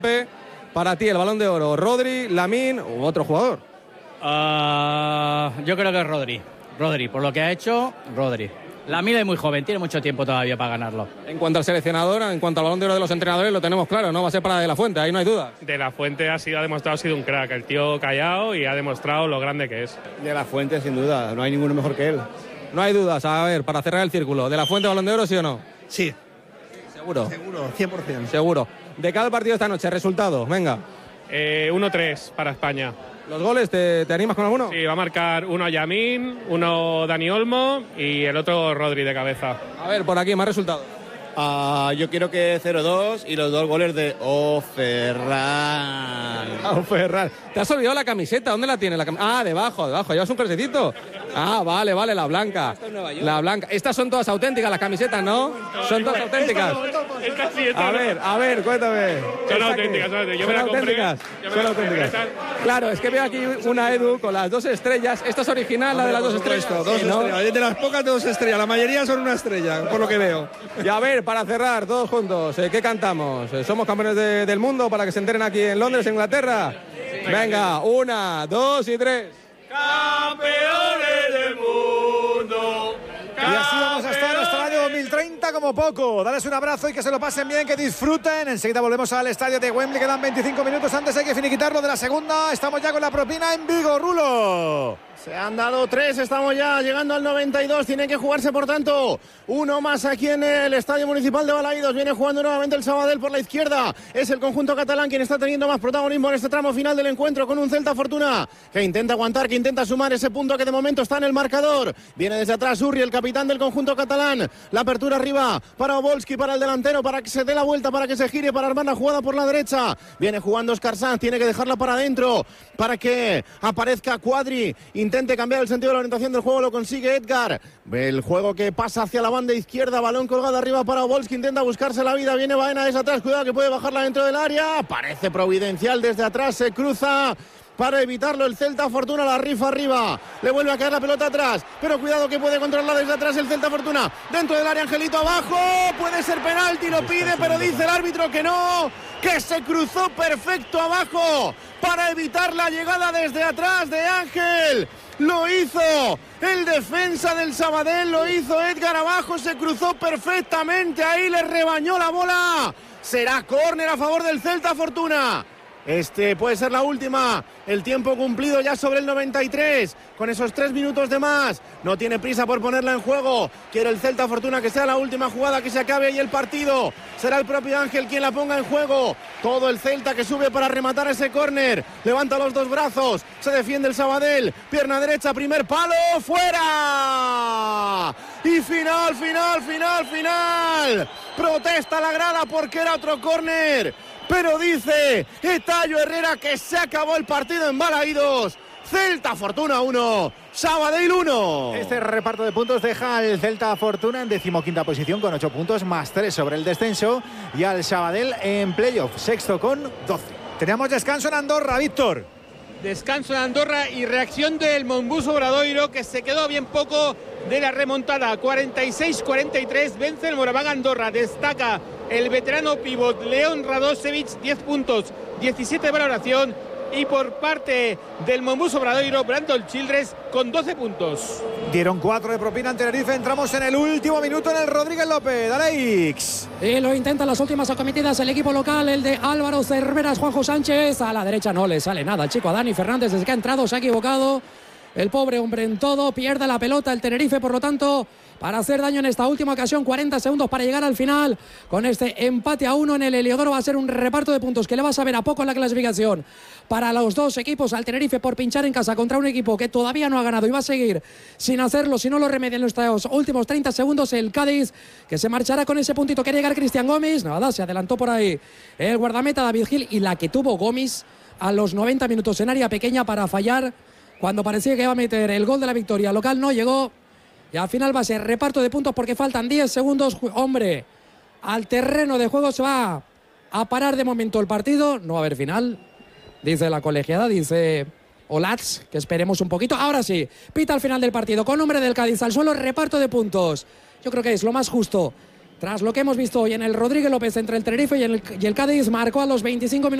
Para ti, el Balón de Oro, Rodri, Lamine u otro jugador. Yo creo que es Rodri, por lo que ha hecho, Rodri. Lamine es muy joven, tiene mucho tiempo todavía para ganarlo. En cuanto al seleccionador, en cuanto al Balón de Oro de los entrenadores, lo tenemos claro, ¿no? Va a ser para De La Fuente, ahí no hay duda. De La Fuente ha demostrado, ha sido un crack, el tío callado, y ha demostrado lo grande que es. De La Fuente, sin duda, no hay ninguno mejor que él. No hay dudas, a ver, para cerrar el círculo, ¿De La Fuente Balón de Oro, sí o no? Sí. ¿Seguro? Seguro, 100%. Seguro. De cada partido esta noche, resultado, venga. 1-3 para España. ¿Los goles, te animas con alguno? Sí, va a marcar uno Yamín, uno Dani Olmo y el otro Rodri de cabeza. A ver, por aquí, más resultados. Yo quiero que 0-2 y los 2 goles de Ferran. Ferran. ¿Te has olvidado la camiseta? ¿Dónde la tienes? Debajo. ¿Llevas un crucecito? Vale, la blanca. La blanca. Estas son todas auténticas, las camisetas, ¿no? Son todas auténticas. A ver, cuéntame. Son auténticas. Yo me la compré. Son auténticas. Claro, es que veo aquí una Edu con las 2 estrellas. ¿Esta es original, la de las 2 estrellas? Dos estrellas. De las pocas de 2 estrellas. La mayoría son una estrella, por lo que veo. Y a ver, para cerrar, todos juntos, ¿qué cantamos? ¿Somos campeones del mundo para que se enteren aquí en Londres, en Inglaterra? Venga, 1, 2 y 3. ¡Campeones del mundo! Y así vamos a estar hasta el año 2030 como poco. Dales un abrazo y que se lo pasen bien, que disfruten. Enseguida volvemos al estadio de Wembley. Quedan 25 minutos antes, hay que finiquitarlo de la segunda. Estamos ya con la propina en Vigo, Rulo. Se han dado 3, estamos ya llegando al 92, tiene que jugarse por tanto uno más aquí en el Estadio Municipal de Balaídos. Viene jugando nuevamente el Sabadell por la izquierda, es el conjunto catalán quien está teniendo más protagonismo en este tramo final del encuentro, con un Celta Fortuna que intenta aguantar, que intenta sumar ese punto que de momento está en el marcador. Viene desde atrás Urri, el capitán del conjunto catalán, la apertura arriba para Obolski, para el delantero, para que se dé la vuelta, para que se gire, para armar la jugada por la derecha. Viene jugando Óscar Sanz, tiene que dejarla para adentro para que aparezca Cuadri, intente cambiar el sentido de la orientación del juego, lo consigue Edgar. El juego que pasa hacia la banda izquierda, balón colgado arriba para Obolski, intenta buscarse la vida, viene Baena desde atrás, cuidado que puede bajarla dentro del área, parece providencial desde atrás, se cruza para evitarlo el Celta Fortuna, la rifa arriba, le vuelve a caer la pelota atrás, pero cuidado que puede controlarla desde atrás el Celta Fortuna, dentro del área Angelito abajo, puede ser penalti, lo pide, pero dice el árbitro que no, que se cruzó perfecto abajo para evitar la llegada desde atrás de Ángel. Lo hizo el defensa del Sabadell, lo hizo Edgar abajo, se cruzó perfectamente, ahí le rebañó la bola. Será córner a favor del Celta Fortuna. Puede ser la última, el tiempo cumplido ya sobre el 93, con esos 3 minutos de más, no tiene prisa por ponerla en juego, quiere el Celta Fortuna que sea la última jugada, que se acabe ahí el partido, será el propio Ángel quien la ponga en juego, todo el Celta que sube para rematar ese córner, levanta los 2 brazos, se defiende el Sabadell, pierna derecha, primer palo, fuera, y final, protesta la grada porque era otro córner. Pero dice Etayo Herrera que se acabó el partido en Balaídos. Celta Fortuna 1, Sabadell 1. Este reparto de puntos deja al Celta Fortuna en 15ª posición con 8 puntos más 3 sobre el descenso y al Sabadell en playoff, sexto con 12. Teníamos descanso en Andorra, Víctor. Descanso en Andorra y reacción del Monbus Obradoiro, que se quedó bien poco de la remontada. 46-43 vence el Moraván Andorra. Destaca el veterano pívot León Radosevic, 10 puntos, 17 de valoración. Y por parte del Monbus Obradoiro, Brandon Childress con 12 puntos. Dieron 4 de propina en Tenerife. Entramos en el último minuto en el Rodríguez López. Dale, Ix. Y lo intenta las últimas acometidas el equipo local, el de Álvaro Cerveras, Juanjo Sánchez. A la derecha no le sale nada, chico. A Dani Fernández, desde que ha entrado se ha equivocado. El pobre hombre en todo, pierde la pelota el Tenerife, por lo tanto, para hacer daño en esta última ocasión, 40 segundos para llegar al final. Con este empate a 1 en el Heliodoro va a ser un reparto de puntos que le va a saber a poco en la clasificación para los dos equipos. Al Tenerife por pinchar en casa contra un equipo que todavía no ha ganado y va a seguir sin hacerlo si no lo remedian en estos últimos 30 segundos. El Cádiz, que se marchará con ese puntito. Quiere llegar Cristian Gómez, nada, se adelantó por ahí el guardameta David Gil, y la que tuvo Gómez a los 90 minutos en área pequeña para fallar cuando parecía que iba a meter el gol de la victoria. Local no llegó. Y al final va a ser reparto de puntos porque faltan 10 segundos. Hombre, al terreno de juego se va a parar de momento el partido. No va a haber final, dice la colegiada, dice Olats, que esperemos un poquito. Ahora sí, pita al final del partido con nombre del Cádiz al suelo, reparto de puntos. Yo creo que es lo más justo Tras lo que hemos visto hoy en el Rodríguez López entre el Tenerife y el Cádiz, marcó a los 25 minutos